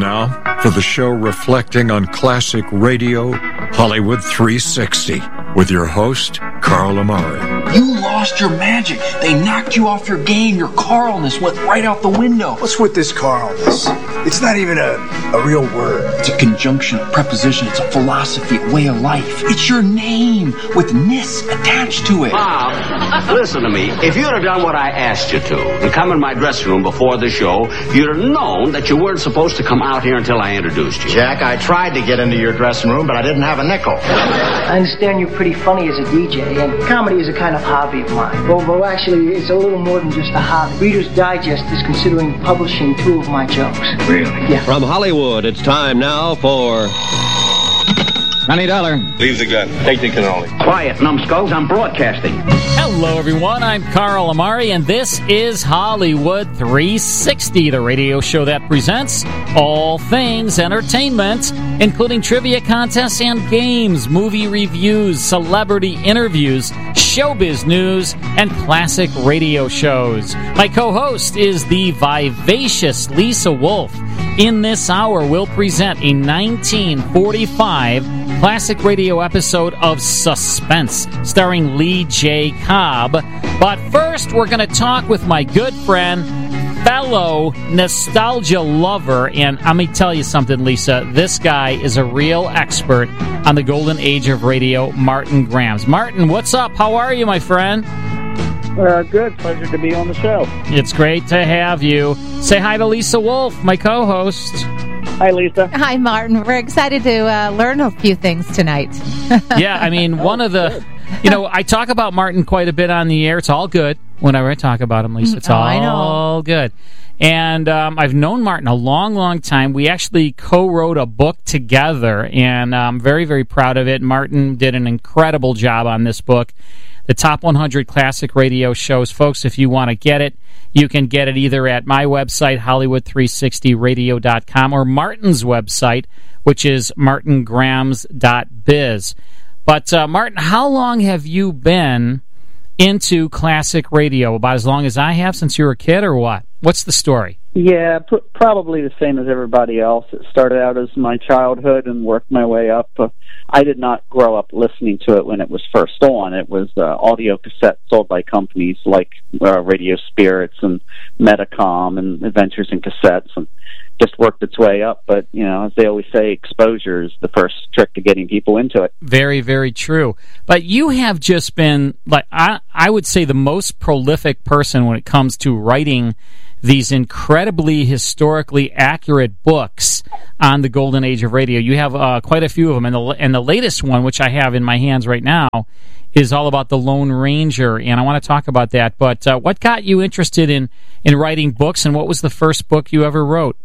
now, for the show reflecting on classic radio, Hollywood 360, with your host, Carl Amari. You lost your magic. They knocked you off your game. Your Carlness went right out the window. What's with this Carlness? It's not even a real word. It's a conjunction, a preposition. It's a philosophy, a way of life. It's your name with ness attached to it. Bob, listen to me. If you'd have done what I asked you to and come in my dressing room before the show, you'd have known that you weren't supposed to come out here until I introduced you. Jack, I tried to get into your dressing room, but I didn't have a nickel. I understand you're pretty funny as a DJ, and comedy is a kind of hobby of mine. Well, actually, it's a little more than just a hobby. Reader's Digest is considering publishing 2 of my jokes. Really? Yeah. From Hollywood, it's time now for... $20. Leave the gun. Take the cannoli. Quiet, numbskulls. I'm broadcasting. Hello, everyone. I'm Carl Amari, and this is Hollywood 360, the radio show that presents all things entertainment, including trivia contests and games, movie reviews, celebrity interviews, showbiz news, and classic radio shows. My co-host is the vivacious Lisa Wolf. In this hour, we'll present a 1945 classic radio episode of Suspense, starring Lee J. Cobb. But first, we're going to talk with my good friend, fellow nostalgia lover, and let me tell you something, Lisa. This guy is a real expert on the golden age of radio, Martin Grams. Martin, what's up? How are you, my friend? Good. Pleasure to be on the show. It's great to have you. Say hi to Lisa Wolf, my co-host. Hi, Lisa. Hi, Martin. We're excited to learn a few things tonight. Yeah, I mean, one of the... You know, I talk about Martin quite a bit on the air. It's all good whenever I talk about him, Lisa. It's all good. And I've known Martin a long, long time. We actually co-wrote a book together, and I'm very, very proud of it. Martin did an incredible job on this book. The Top 100 Classic Radio Shows. Folks, if you want to get it, you can get it either at my website, Hollywood360radio.com, or Martin's website, which is martingrams.biz. But, Martin, how long have you been into classic radio? About as long as I have, since you were a kid, or what? What's the story? Yeah, probably the same as everybody else. It started out as my childhood and worked my way up. I did not grow up listening to it when it was first on. It was audio cassettes sold by companies like Radio Spirits and Metacom and Adventures in Cassettes, and just worked its way up. But, you know, as they always say, exposure is the first trick to getting people into it. Very, very true. But you have just been, like, I would say, the most prolific person when it comes to writing these incredibly historically accurate books on the golden age of radio. You have quite a few of them, and the latest one, which I have in my hands right now, is all about the Lone Ranger, and I want to talk about that. But what got you interested in writing books, and what was the first book you ever wrote?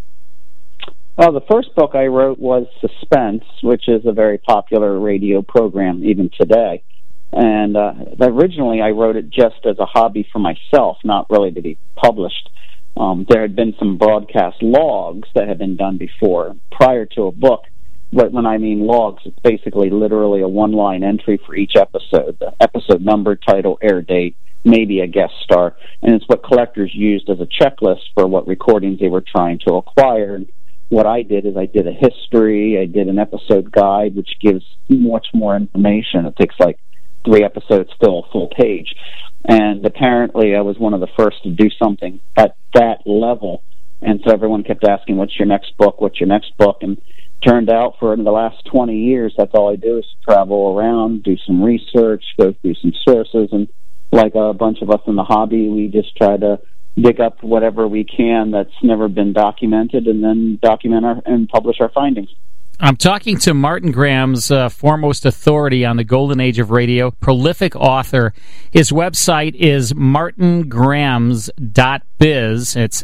Well, the first book I wrote was Suspense, which is a very popular radio program even today. And originally I wrote it just as a hobby for myself, not really to be published. There had been some broadcast logs that had been done before, prior to a book. But when I mean logs, it's basically literally a one-line entry for each episode. The episode number, title, air date, maybe a guest star. And it's what collectors used as a checklist for what recordings they were trying to acquire. And what I did is I did a history, I did an episode guide, which gives much more information. It takes like 3 episodes, still a full page. And apparently I was one of the first to do something at that level. And so everyone kept asking, what's your next book? What's your next book? And turned out for the last 20 years, that's all I do is travel around, do some research, go through some sources. And like a bunch of us in the hobby, we just try to dig up whatever we can that's never been documented and then document and publish our findings. I'm talking to Martin Grams, foremost authority on the golden age of radio, prolific author. His website is martingrams.biz. It's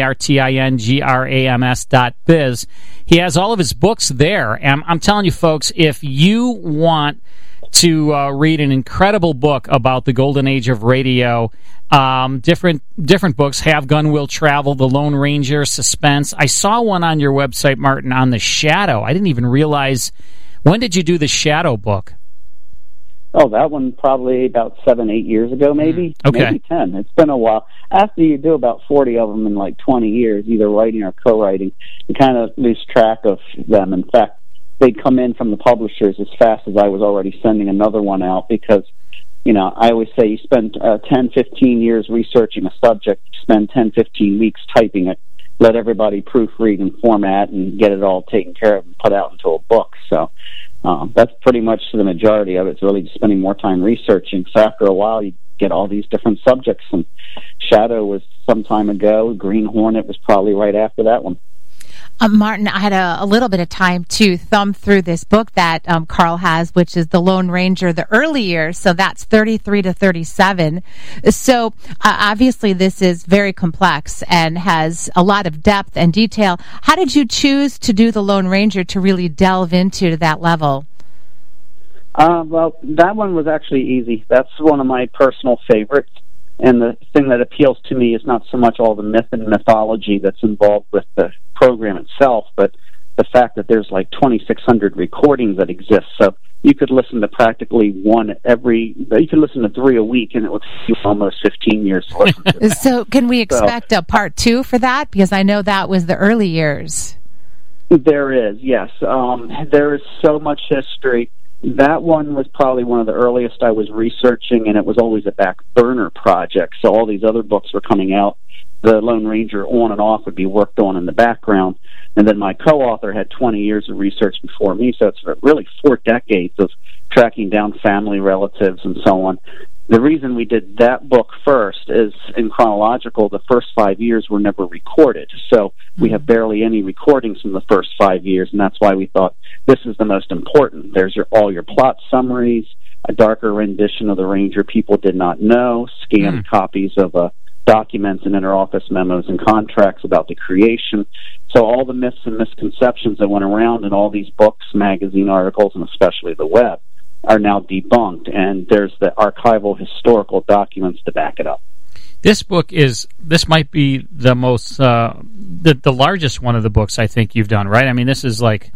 martingrams.biz. He has all of his books there. And I'm telling you, folks, if you want to read an incredible book about the golden age of radio, different books, Have Gun Will Travel, The Lone Ranger, Suspense. I saw one on your website, Martin, on The Shadow. I didn't even realize. When did you do The Shadow book? Oh, that one probably about 7-8 years ago, maybe. Okay. Maybe 10. It's been a while. After you do about 40 of them in like 20 years, either writing or co-writing, you kind of lose track of them. In fact, they'd come in from the publishers as fast as I was already sending another one out because, you know, I always say you spend 10, 15 years researching a subject, you spend 10, 15 weeks typing it, let everybody proofread and format and get it all taken care of and put out into a book. So that's pretty much the majority of it. It's really just spending more time researching. So after a while, you get all these different subjects. And Shadow was some time ago. Green Hornet was probably right after that one. Martin, I had a little bit of time to thumb through this book that Carl has, which is The Lone Ranger, the early years. So that's 33 to 37. So obviously this is very complex and has a lot of depth and detail. How did you choose to do The Lone Ranger to really delve into that level? Well, that one was actually easy. That's one of my personal favorites. And the thing that appeals to me is not so much all the myth and mythology that's involved with the program itself, but the fact that there's like 2,600 recordings that exist. So you could listen to practically you could listen to 3 a week, and it would take you almost 15 years to listen to. So can we expect a part 2 for that? Because I know that was the early years. There is, yes. There is so much history. That one was probably one of the earliest I was researching, and it was always a back burner project. So all these other books were coming out. The Lone Ranger on and off would be worked on in the background. And then my co-author had 20 years of research before me, so it's really 4 decades of tracking down family relatives and so on. The reason we did that book first is, in chronological, the first 5 years were never recorded. So we have barely any recordings from the first 5 years, and that's why we thought this is the most important. There's all your plot summaries, a darker rendition of the Ranger people did not know, scanned copies of documents and interoffice memos and contracts about the creation. So all the myths and misconceptions that went around in all these books, magazine articles, and especially the web are now debunked, and there's the archival historical documents to back it up. This might be the most, the largest one of the books I think you've done, right? I mean, this is like,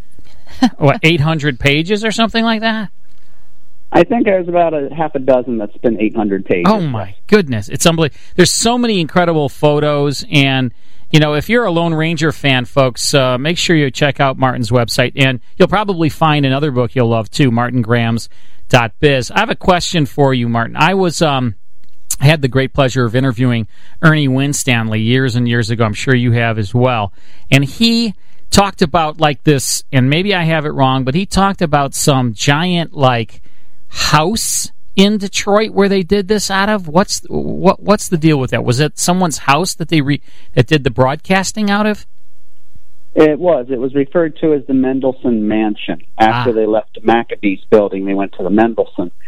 800 pages or something like that? I think there's about a half a dozen that's been 800 pages. Oh, my goodness. It's unbelievable. There's so many incredible photos, and, you know, if you're a Lone Ranger fan, folks, make sure you check out Martin's website, and you'll probably find another book you'll love, too, martingrams.biz. I have a question for you, Martin. I had the great pleasure of interviewing Ernie Winstanley years and years ago. I'm sure you have as well. And he talked about, like, this, and maybe I have it wrong, but he talked about some giant, like, house in Detroit where they did this out of. What's the deal with that? Was it someone's house that that did the broadcasting out of? It was referred to as the Mendelsohn Mansion. After they left the Maccabees building, they went to the Mendelsohn.